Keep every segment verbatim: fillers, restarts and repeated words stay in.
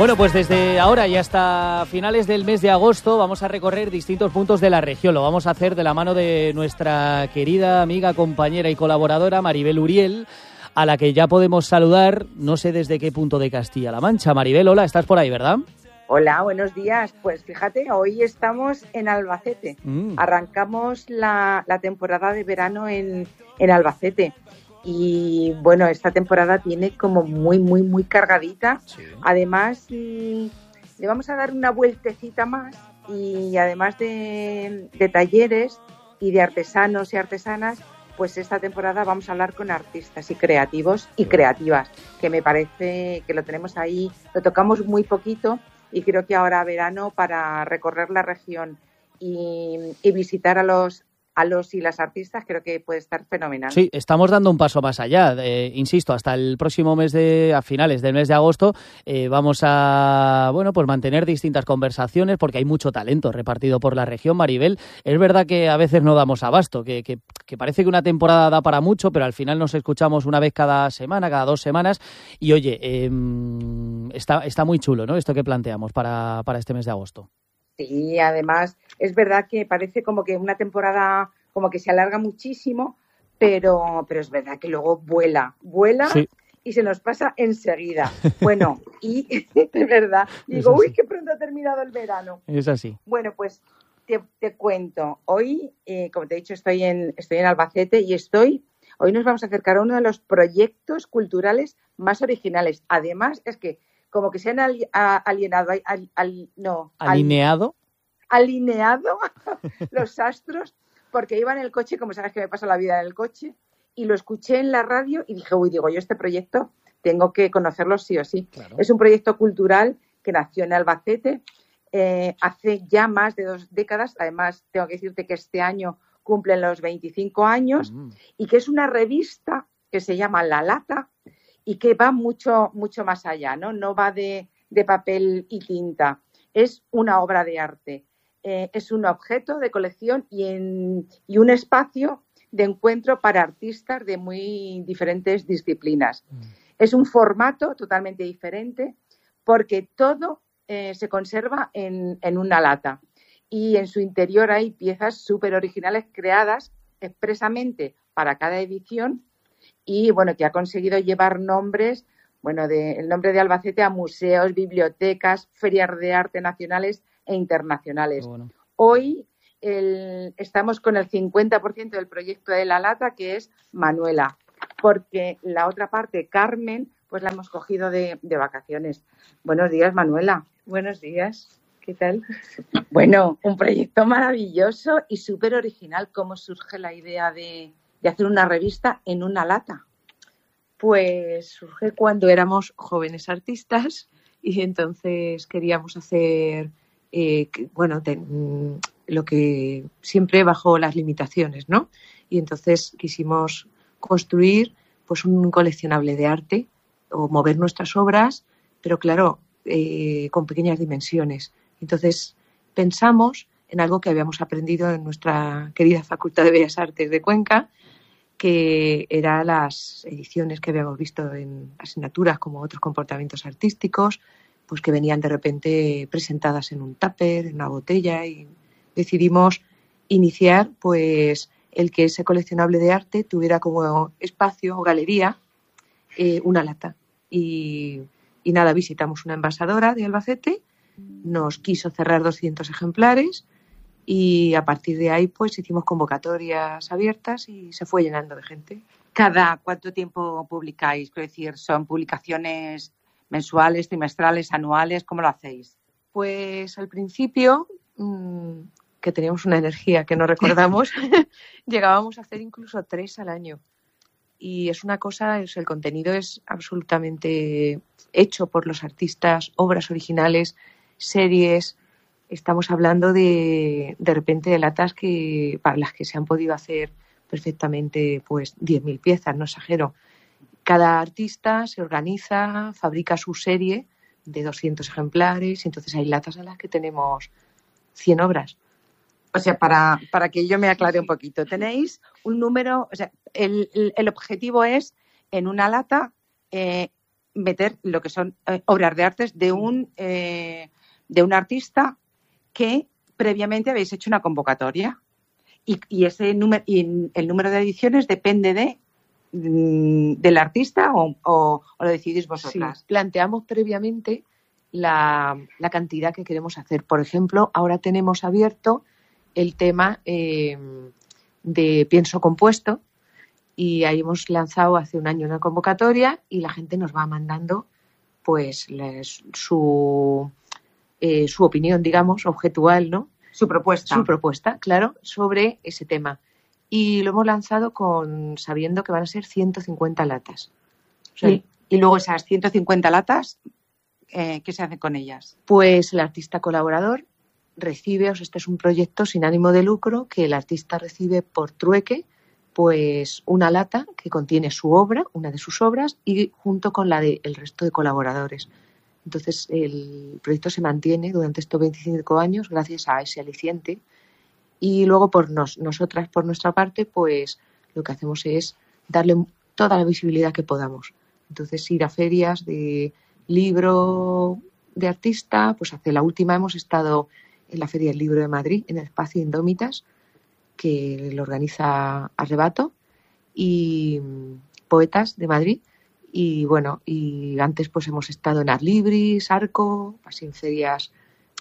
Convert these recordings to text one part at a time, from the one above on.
Bueno, pues desde ahora y hasta finales del mes de agosto vamos a recorrer distintos puntos de la región. Lo vamos a hacer de la mano de nuestra querida amiga, compañera y colaboradora Maribel Uriel, a la que ya podemos saludar, no sé desde qué punto de Castilla-La Mancha. Maribel, hola, estás por ahí, ¿verdad? Hola, buenos días. Pues fíjate, hoy estamos en Albacete. Mm. Arrancamos la, la temporada de verano en, en Albacete. Y bueno, esta temporada tiene como muy, muy, muy cargadita. Sí. Además, mmm, le vamos a dar una vueltecita más y además de, de talleres y de artesanos y artesanas, pues esta temporada vamos a hablar con artistas y creativos y creativas, que me parece que lo tenemos ahí, lo tocamos muy poquito y creo que ahora verano para recorrer la región y, y visitar a los a los y las artistas creo que puede estar fenomenal. Sí, estamos dando un paso más allá. Eh, insisto, hasta el próximo mes de, a finales del mes de agosto, eh, vamos a, bueno, pues mantener distintas conversaciones porque hay mucho talento repartido por la región, Maribel. Es verdad que a veces no damos abasto, que, que, que parece que una temporada da para mucho, pero al final nos escuchamos una vez cada semana, cada dos semanas. Y oye, eh, está, está muy chulo, ¿no? Esto que planteamos para, para este mes de agosto. Sí, además es verdad que parece como que una temporada como que se alarga muchísimo, pero, pero es verdad que luego vuela, vuela sí. Y se nos pasa enseguida. Bueno, y de verdad, digo, uy, que pronto ha terminado el verano. Es así. Bueno, pues te, te cuento, hoy, eh, como te he dicho, estoy en, estoy en Albacete y estoy, hoy nos vamos a acercar a uno de los proyectos culturales más originales. Además, es que como que se han ali- a- alienado, al, al, no, ¿alineado? Al, alineado los astros, porque iba en el coche, como sabes que me pasa la vida en el coche, y lo escuché en la radio y dije, uy, digo, yo este proyecto tengo que conocerlo sí o sí. Claro. Es un proyecto cultural que nació en Albacete eh, hace ya más de dos décadas, además tengo que decirte que este año cumplen los veinticinco años, mm. y que es una revista que se llama La Lata, y que va mucho, mucho más allá, ¿no? No va de, de papel y tinta, es una obra de arte, eh, es un objeto de colección y, en, y un espacio de encuentro para artistas de muy diferentes disciplinas. Mm. Es un formato totalmente diferente porque todo eh, se conserva en, en una lata y en su interior hay piezas súper originales creadas expresamente para cada edición. Y bueno, que ha conseguido llevar nombres, bueno, de, el nombre de Albacete a museos, bibliotecas, ferias de arte nacionales e internacionales. Bueno. Hoy el, estamos con el cincuenta por ciento del proyecto de La Lata, que es Manuela, porque la otra parte, Carmen, pues la hemos cogido de, de vacaciones. Buenos días, Manuela. Buenos días. ¿Qué tal? Bueno, un proyecto maravilloso y súper original. ¿Cómo surge la idea de... de hacer una revista en una lata? Pues surge cuando éramos jóvenes artistas y entonces queríamos hacer, eh, bueno, de, lo que siempre bajo las limitaciones, ¿no? Y entonces quisimos construir pues un coleccionable de arte o mover nuestras obras, pero claro, eh, con pequeñas dimensiones. Entonces pensamos en algo que habíamos aprendido en nuestra querida Facultad de Bellas Artes de Cuenca, que eran las ediciones que habíamos visto en asignaturas como otros comportamientos artísticos, pues que venían de repente presentadas en un tupper, en una botella, y decidimos iniciar pues el que ese coleccionable de arte tuviera como espacio o galería eh, una lata. Y, y nada, visitamos una envasadora de Albacete, nos quiso cerrar doscientos ejemplares. Y a partir de ahí, pues hicimos convocatorias abiertas y se fue llenando de gente. ¿Cada cuánto tiempo publicáis? Quiero decir, ¿son publicaciones mensuales, trimestrales, anuales? ¿Cómo lo hacéis? Pues al principio, mmm, que teníamos una energía que no recordamos, llegábamos a hacer incluso tres al año. Y es una cosa, es, el contenido es absolutamente hecho por los artistas, obras originales, series. Estamos hablando de, de repente, de latas que para las que se han podido hacer perfectamente pues diez mil piezas, no exagero. Cada artista se organiza, fabrica su serie de doscientos ejemplares y entonces hay latas a las que tenemos cien obras. O sea, para, para que yo me aclare un poquito, tenéis un número, o sea, el, el, el objetivo es en una lata eh, meter lo que son eh, obras de artes de un, eh, de un artista que previamente habéis hecho una convocatoria. Y, y ese número, y el número de ediciones depende de mm, del artista o, o, o lo decidís vosotras. Sí, planteamos previamente la, la cantidad que queremos hacer. Por ejemplo, ahora tenemos abierto el tema eh, de pienso compuesto y ahí hemos lanzado hace un año una convocatoria y la gente nos va mandando pues les, su eh, su opinión, digamos, objetual, ¿no? Su propuesta. Su propuesta, claro, sobre ese tema. Y lo hemos lanzado con sabiendo que van a ser ciento cincuenta latas. O sea, y, y luego esas ciento cincuenta latas, eh, ¿qué se hace con ellas? Pues el artista colaborador recibe, o sea, este es un proyecto sin ánimo de lucro, que el artista recibe por trueque, pues una lata que contiene su obra, una de sus obras, y junto con la del resto de colaboradores. Entonces, el proyecto se mantiene durante estos veinticinco años gracias a ese aliciente. Y luego, por nos, nosotras, por nuestra parte, pues lo que hacemos es darle toda la visibilidad que podamos. Entonces, ir a ferias de libro de artista, pues hace la última hemos estado en la Feria del Libro de Madrid, en el Espacio Indómitas, que lo organiza Arrebato, y Poetas de Madrid. Y bueno, y antes pues hemos estado en Adlibris, Arco, así en ferias,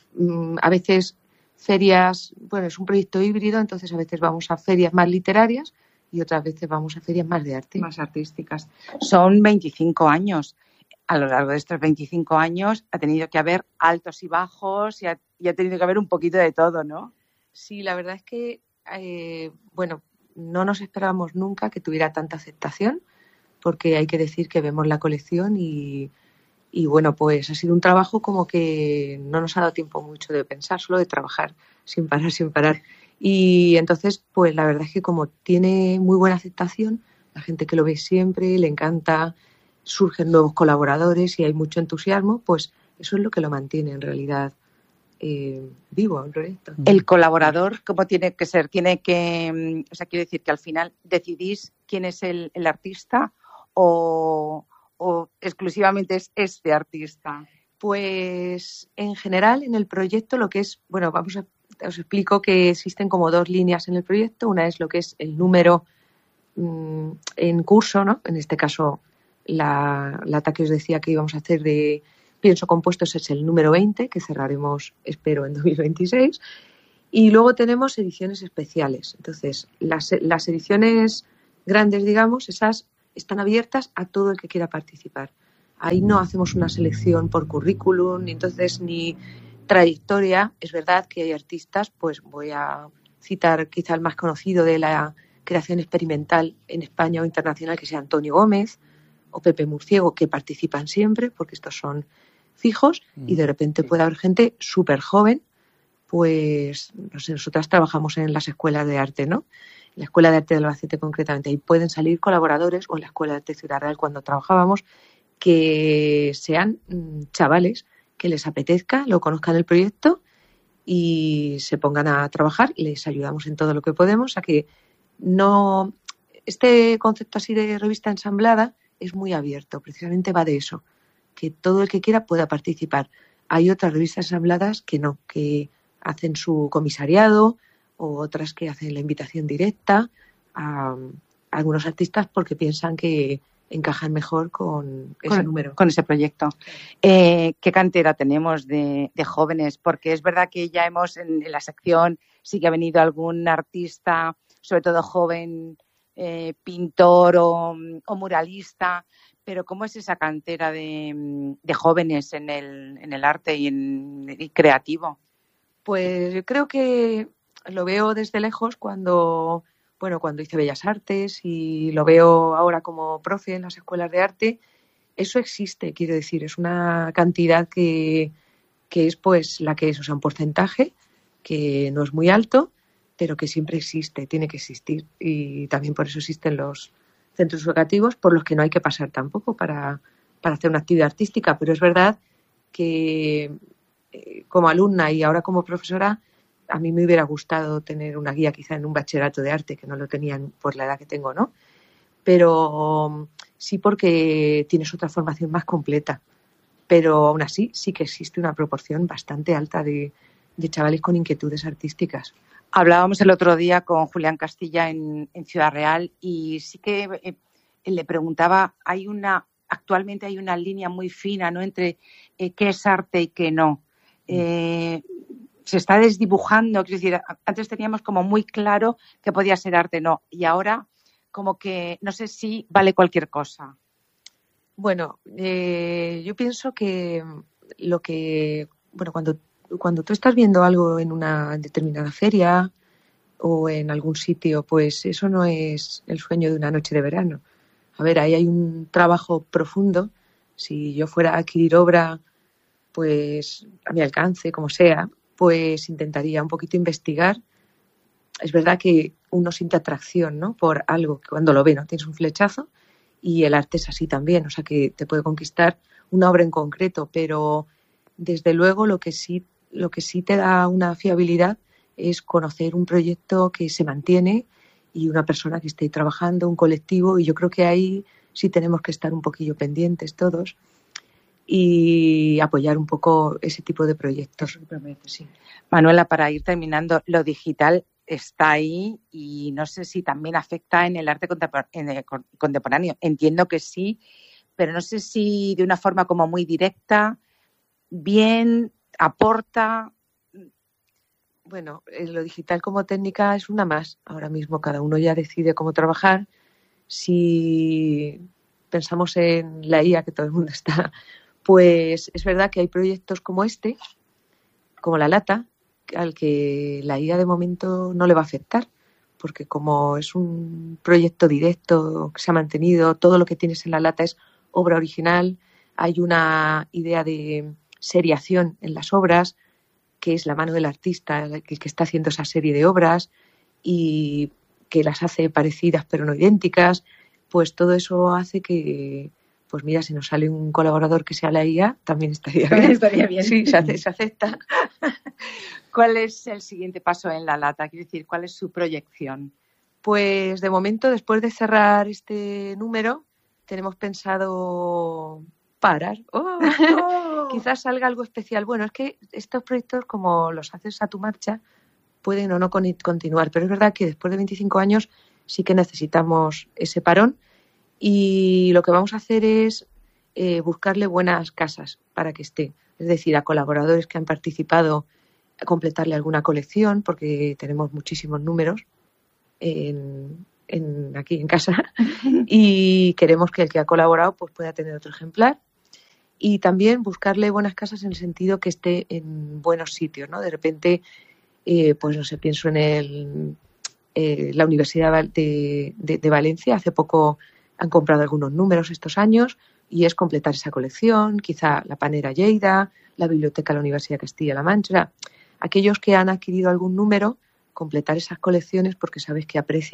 a veces ferias, bueno, es un proyecto híbrido, entonces a veces vamos a ferias más literarias y otras veces vamos a ferias más de arte. Más artísticas. Son veinticinco años. A lo largo de estos veinticinco años ha tenido que haber altos y bajos y ha, y ha tenido que haber un poquito de todo, ¿no? Sí, la verdad es que, eh, bueno, no nos esperábamos nunca que tuviera tanta aceptación, porque hay que decir que vemos la colección y, y bueno, pues ha sido un trabajo como que no nos ha dado tiempo mucho de pensar, solo de trabajar sin parar, sin parar. Y entonces, pues la verdad es que como tiene muy buena aceptación, la gente que lo ve siempre, le encanta, surgen nuevos colaboradores y hay mucho entusiasmo, pues eso es lo que lo mantiene en realidad eh, vivo el proyecto. El colaborador, ¿cómo tiene que ser? Tiene que, o sea, quiere decir que al final decidís quién es el, el artista o, o exclusivamente es este artista. Pues en general en el proyecto lo que es, bueno, vamos a, os explico que existen como dos líneas en el proyecto. Una es lo que es el número mmm, en curso, ¿no? En este caso la lata que os decía que íbamos a hacer de pienso compuestos es el número veinte, que cerraremos, espero, en dos mil veintiséis. Y luego tenemos ediciones especiales. Entonces, las, las ediciones grandes, digamos, esas están abiertas a todo el que quiera participar. Ahí no hacemos una selección por currículum, ni entonces ni trayectoria. Es verdad que hay artistas, pues voy a citar quizá el más conocido de la creación experimental en España o internacional, que sea Antonio Gómez o Pepe Murciego, que participan siempre, porque estos son fijos, y de repente puede haber gente súper joven. Pues no sé, nosotras trabajamos en las escuelas de arte, ¿no? En la Escuela de Arte de Albacete concretamente, ahí pueden salir colaboradores, o en la Escuela de Arte Ciudad Real cuando trabajábamos, que sean mmm, chavales que les apetezca, lo conozcan el proyecto y se pongan a trabajar. Les ayudamos en todo lo que podemos a que no... Este concepto así de revista ensamblada es muy abierto, precisamente va de eso, que todo el que quiera pueda participar. Hay otras revistas ensambladas que no, que hacen su comisariado, o otras que hacen la invitación directa a, a algunos artistas porque piensan que encajan mejor con ese con, número. Con ese proyecto. Eh, ¿Qué cantera tenemos de, de jóvenes? Porque es verdad que ya hemos, en, en la sección, sí que ha venido algún artista, sobre todo joven, eh, pintor o, o muralista, pero ¿cómo es esa cantera de, de jóvenes en el, en el arte y, en, y creativo? Pues yo creo que lo veo desde lejos cuando, bueno, cuando hice Bellas Artes y lo veo ahora como profe en las escuelas de arte. Eso existe, quiero decir, es una cantidad que, que es pues la que es, o sea, un porcentaje que no es muy alto, pero que siempre existe, tiene que existir. Y también por eso existen los centros educativos por los que no hay que pasar tampoco para, para hacer una actividad artística. Pero es verdad que eh, como alumna y ahora como profesora, a mí me hubiera gustado tener una guía quizá en un bachillerato de arte, que no lo tenían por la edad que tengo, ¿no? Pero sí porque tienes otra formación más completa. Pero aún así sí que existe una proporción bastante alta de, de chavales con inquietudes artísticas. Hablábamos el otro día con Julián Castilla en, en Ciudad Real y sí que eh, le preguntaba, hay una, actualmente hay una línea muy fina, ¿no?, entre eh, qué es arte y qué no. Eh, se está desdibujando, quiero decir, antes teníamos como muy claro que podía ser arte, no, y ahora como que no sé si vale cualquier cosa. Bueno, eh, yo pienso que lo que, bueno, cuando, cuando tú estás viendo algo en una determinada feria o en algún sitio, pues eso no es el sueño de una noche de verano. A ver, ahí hay un trabajo profundo. Si yo fuera a adquirir obra, pues a mi alcance, como sea, pues intentaría un poquito investigar. Es verdad que uno siente atracción, ¿no?, por algo que cuando lo ve, ¿no?, tienes un flechazo. Y el arte es así también, o sea que te puede conquistar una obra en concreto, pero desde luego lo que sí, lo que sí te da una fiabilidad es conocer un proyecto que se mantiene y una persona que esté trabajando, un colectivo, y yo creo que ahí sí tenemos que estar un poquillo pendientes todos y apoyar un poco ese tipo de proyectos. Sí. Manuela, para ir terminando, lo digital está ahí y no sé si también afecta en el arte contemporáneo. Entiendo que sí, pero no sé si de una forma como muy directa, bien, aporta. Bueno, lo digital como técnica es una más. Ahora mismo cada uno ya decide cómo trabajar. Si pensamos en la I A, que todo el mundo está, pues es verdad que hay proyectos como este, como La Lata, al que la I A de momento no le va a afectar, porque como es un proyecto directo que se ha mantenido, todo lo que tienes en La Lata es obra original, hay una idea de seriación en las obras, que es la mano del artista el que está haciendo esa serie de obras y que las hace parecidas pero no idénticas, pues todo eso hace que, pues mira, si nos sale un colaborador que sea la I A, también estaría bien. Estaría bien. Sí, se, hace, se acepta. ¿Cuál es el siguiente paso en La Lata? Quiero decir, ¿cuál es su proyección? Pues de momento, después de cerrar este número, tenemos pensado parar. Oh, oh. Quizás salga algo especial. Bueno, es que estos proyectos, como los haces a tu marcha, pueden o no con- continuar. Pero es verdad que después de veinticinco años sí que necesitamos ese parón. Y lo que vamos a hacer es eh, buscarle buenas casas para que esté. Es decir, a colaboradores que han participado, a completarle alguna colección, porque tenemos muchísimos números en, en, aquí en casa y queremos que el que ha colaborado pues pueda tener otro ejemplar. Y también buscarle buenas casas en el sentido que esté en buenos sitios, ¿no? De repente, eh, pues no sé, pienso en el, eh, la Universidad de, de, de Valencia. Hace poco han comprado algunos números estos años y es completar esa colección, quizá la Panera Lleida, la Biblioteca de la Universidad de Castilla-La Mancha. Aquellos que han adquirido algún número, completar esas colecciones porque sabes que aprecian